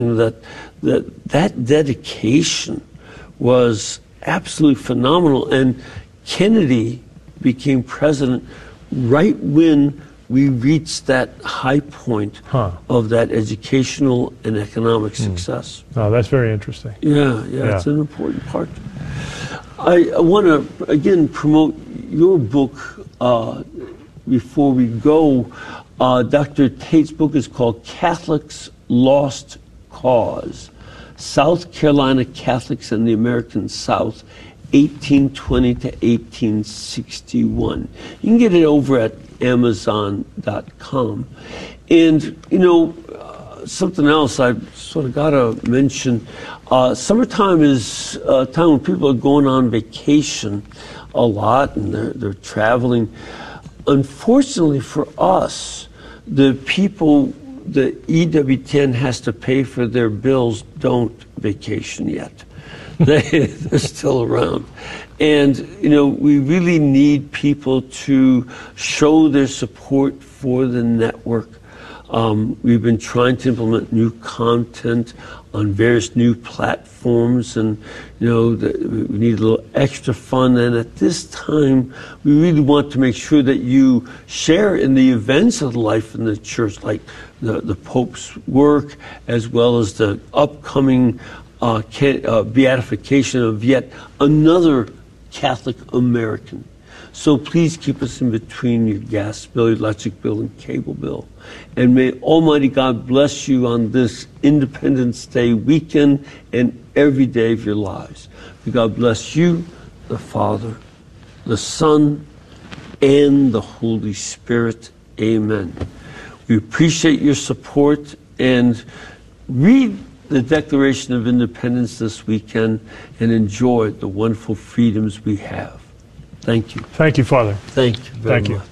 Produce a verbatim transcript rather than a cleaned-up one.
that that that dedication was absolutely phenomenal. And Kennedy became president right when we reached that high point huh. of that educational and economic success. Mm. Oh, that's very interesting. Yeah, yeah, yeah, it's an important part. I, I want to, again, promote your book uh, before we go. Uh, Doctor Tate's book is called Catholics' Lost Cause, South Carolina Catholics and the American South, eighteen twenty to eighteen sixty-one. You can get it over at amazon dot com. And, you know, uh, something else I sort of got to mention, uh, summertime is a time when people are going on vacation a lot and they're, they're traveling. Unfortunately for us, the people the E W T N has to pay for their bills don't vacation yet. They, they're still around. And, you know, we really need people to show their support for the network. Um, we've been trying to implement new content on various new platforms, and, you know, the, we need a little extra fun. And at this time, we really want to make sure that you share in the events of life in the church, like the, the Pope's work, as well as the upcoming uh, can, uh, beatification of yet another Catholic American. So please keep us in between your gas bill, your electric bill, and cable bill. And may Almighty God bless you on this Independence Day weekend and every day of your lives. May God bless you, the Father, the Son, and the Holy Spirit. Amen. We appreciate your support, and read the Declaration of Independence this weekend and enjoy the wonderful freedoms we have. Thank you. Thank you, Father. Thank you very Thank you. much.